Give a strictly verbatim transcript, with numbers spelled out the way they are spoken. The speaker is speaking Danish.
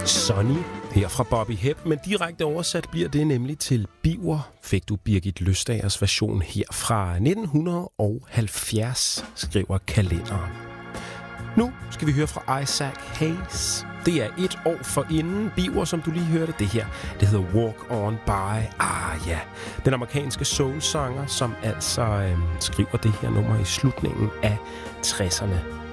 Sunny her fra Bobby Hebb, men direkte oversat bliver det nemlig til Biver, fik du Birgit Løstagers version her fra nitten halvfjerds, skriver kalenderen. Nu skal vi høre fra Isaac Hayes. Det er et år for inden Biver, som du lige hørte. Det her, det hedder Walk On By. Ah ja, den amerikanske soul-sanger, som altså øh, skriver det her nummer i slutningen af tresserne.